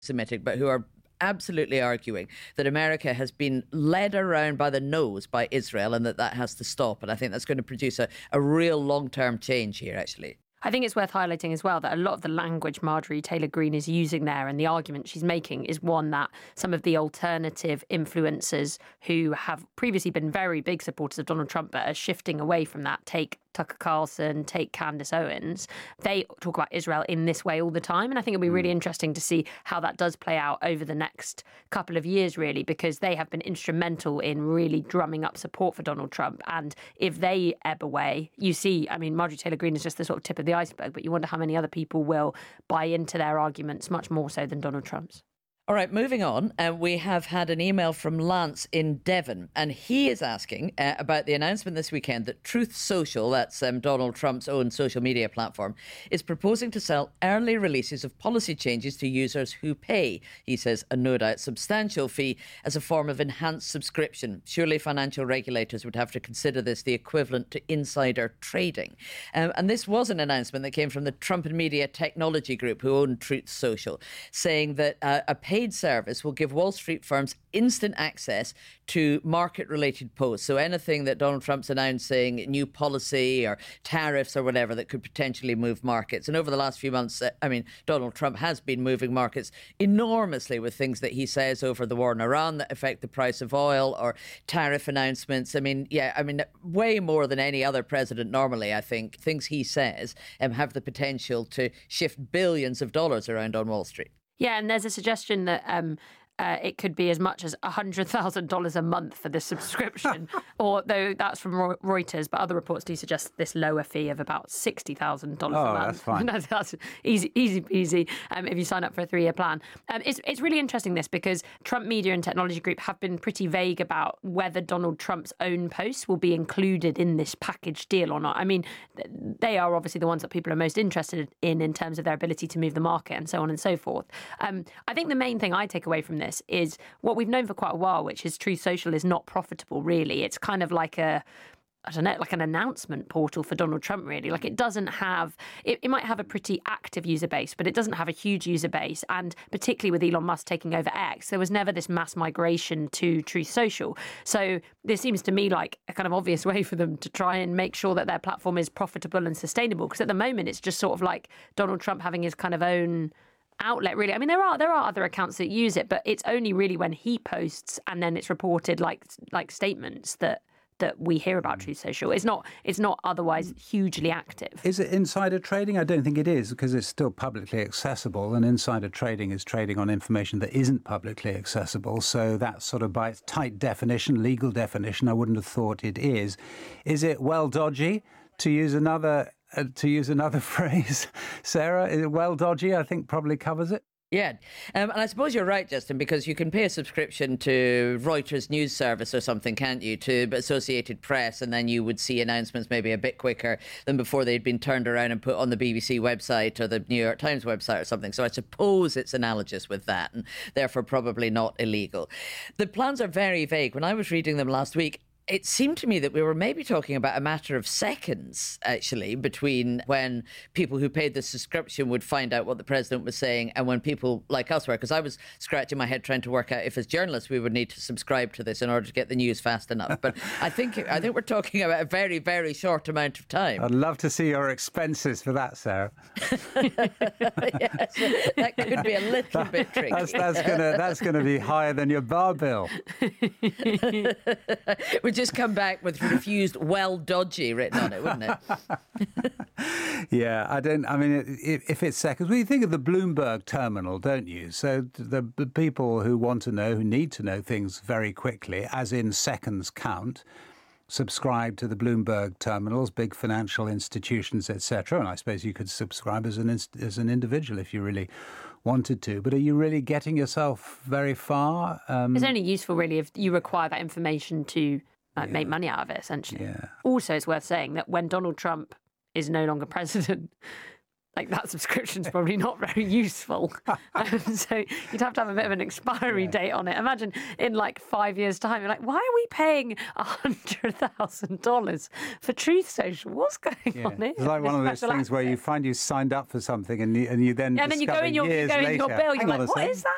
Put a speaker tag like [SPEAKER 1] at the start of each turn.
[SPEAKER 1] Semitic, but who are absolutely arguing that America has been led around by the nose by Israel and that has to stop. And I think that's going to produce a real long-term change here, actually.
[SPEAKER 2] I think it's worth highlighting as well that a lot of the language Marjorie Taylor Greene is using there and the argument she's making is one that some of the alternative influencers who have previously been very big supporters of Donald Trump but are shifting away from that, take Tucker Carlson, take Candace Owens, they talk about Israel in this way all the time. And I think it'll be really interesting to see how that does play out over the next couple of years, really, because they have been instrumental in really drumming up support for Donald Trump. And if they ebb away, you see, I mean, Marjorie Taylor Greene is just the sort of tip of the iceberg, but you wonder how many other people will buy into their arguments much more so than Donald Trump's.
[SPEAKER 1] All right, moving on. We have had an email from Lance in Devon, and he is asking about the announcement this weekend that Truth Social, that's Donald Trump's own social media platform, is proposing to sell early releases of policy changes to users who pay, he says, a no doubt substantial fee as a form of enhanced subscription. Surely financial regulators would have to consider this the equivalent to insider trading. And this was an announcement that came from the Trump and Media Technology Group, who own Truth Social, saying that a paid service will give Wall Street firms instant access to market-related posts. So anything that Donald Trump's announcing, new policy or tariffs or whatever that could potentially move markets. And over the last few months, Donald Trump has been moving markets enormously with things that he says over the war in Iran that affect the price of oil or tariff announcements. Way more than any other president normally, I think. Things he says have the potential to shift billions of dollars around on Wall Street.
[SPEAKER 2] Yeah, and there's a suggestion that it could be as much as $100,000 a month for this subscription, though that's from Reuters, but other reports do suggest this lower fee of about $60,000 a month.
[SPEAKER 3] That's fine.
[SPEAKER 2] That's easy peasy if you sign up for a 3-year plan. It's really interesting, this, because Trump Media and Technology Group have been pretty vague about whether Donald Trump's own posts will be included in this package deal or not. I mean, they are obviously the ones that people are most interested in terms of their ability to move the market and so on and so forth. I think the main thing I take away from this is what we've known for quite a while, which is Truth Social is not profitable, really. It's kind of like an announcement portal for Donald Trump, really. Like, it doesn't have, it might have a pretty active user base, but it doesn't have a huge user base. And particularly with Elon Musk taking over X, there was never this mass migration to Truth Social. So this seems to me like a kind of obvious way for them to try and make sure that their platform is profitable and sustainable. Because at the moment, it's just sort of like Donald Trump having his kind of own outlet, really. I mean, there are other accounts that use it, but it's only really when he posts and then it's reported like statements that we hear about Truth Social. It's not otherwise hugely active.
[SPEAKER 3] Is it insider trading? I don't think it is, because it's still publicly accessible, and insider trading is trading on information that isn't publicly accessible. So that's sort of by its tight definition, legal definition, I wouldn't have thought it is. Is it well dodgy, to use another phrase? Sarah, is it well dodgy? I think probably covers it.
[SPEAKER 1] Yeah. And I suppose you're right, Justin, because you can pay a subscription to Reuters news service or something, can't you, to Associated Press, and then you would see announcements maybe a bit quicker than before they'd been turned around and put on the BBC website or the New York Times website or something. So I suppose it's analogous with that, and therefore probably not illegal. The plans are very vague. When I was reading them last week, it seemed to me that we were maybe talking about a matter of seconds, actually, between when people who paid the subscription would find out what the president was saying and when people like us were, because I was scratching my head trying to work out if as journalists we would need to subscribe to this in order to get the news fast enough. But I think we're talking about a very, very short amount of time.
[SPEAKER 3] I'd love to see your expenses for that, Sarah.
[SPEAKER 1] Yes, that could be a little bit tricky.
[SPEAKER 3] That's gonna be higher than your bar bill.
[SPEAKER 1] We'd just come back with refused well dodgy written on it, wouldn't it?
[SPEAKER 3] Yeah, if it's seconds, well, you think of the Bloomberg terminal, don't you? So the people who want to know, who need to know things very quickly, as in seconds count, subscribe to the Bloomberg terminals, big financial institutions, etc. And I suppose you could subscribe as an individual if you really wanted to. But are you really getting yourself very far?
[SPEAKER 2] It's only useful, really, if you require that information to make money out of it, essentially.
[SPEAKER 3] Yeah.
[SPEAKER 2] Also, it's worth saying that when Donald Trump is no longer president, like, that subscription's probably not very useful. So you'd have to have a bit of an expiry date on it. Imagine in like 5 years' time, you're like, why are we paying $100,000 for Truth Social? What's going on here?
[SPEAKER 3] It's like one of those things where you find you signed up for something and you then
[SPEAKER 2] then you go in your bill, you're like, what is that?